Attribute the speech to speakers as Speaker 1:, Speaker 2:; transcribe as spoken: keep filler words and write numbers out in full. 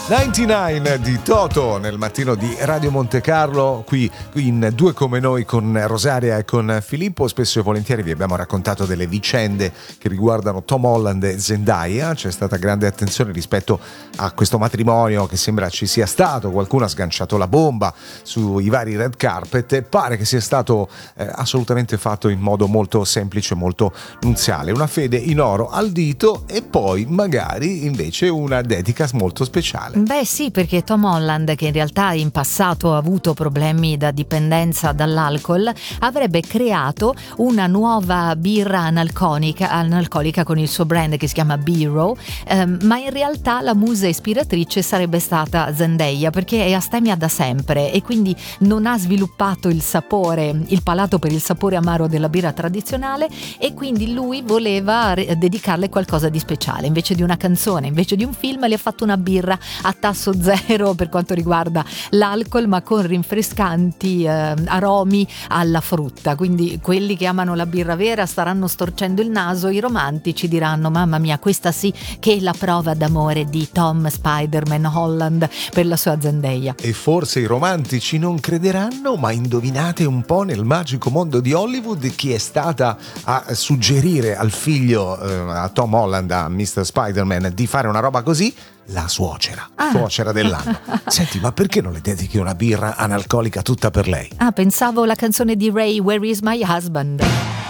Speaker 1: novantanove di Toto nel mattino di Radio Monte Carlo, qui in Due Come Noi con Rosaria e con Filippo. Spesso e volentieri vi abbiamo raccontato delle vicende che riguardano Tom Holland e Zendaya. C'è stata grande attenzione rispetto a questo matrimonio che sembra ci sia stato, qualcuno ha sganciato la bomba sui vari red carpet e pare che sia stato eh, assolutamente fatto in modo molto semplice, molto nunziale, una fede in oro al dito e poi magari invece una dedica molto speciale.
Speaker 2: Beh sì, perché Tom Holland, che in realtà in passato ha avuto problemi da dipendenza dall'alcol, avrebbe creato una nuova birra analcolica, analcolica con il suo brand che si chiama B-Row, ehm, ma in realtà la musa ispiratrice sarebbe stata Zendaya, perché è astemia da sempre e quindi non ha sviluppato il sapore, il palato per il sapore amaro della birra tradizionale, e quindi lui voleva re- dedicarle qualcosa di speciale. Invece di una canzone, invece di un film, le ha fatto una birra a tasso zero per quanto riguarda l'alcol, ma con rinfrescanti eh, aromi alla frutta. Quindi quelli che amano la birra vera staranno storcendo il naso, i romantici diranno: mamma mia, questa sì che è la prova d'amore di Tom Spider-Man Holland per la sua Zendaya.
Speaker 1: E forse i romantici non crederanno, ma indovinate un po' nel magico mondo di Hollywood chi è stata a suggerire al figlio, eh, a Tom Holland, a mister Spider-Man, di fare una roba così? La suocera, ah. suocera dell'anno. Senti, ma perché non le dedichi una birra analcolica tutta per lei?
Speaker 2: Ah, pensavo la canzone di Ray, Where is my husband?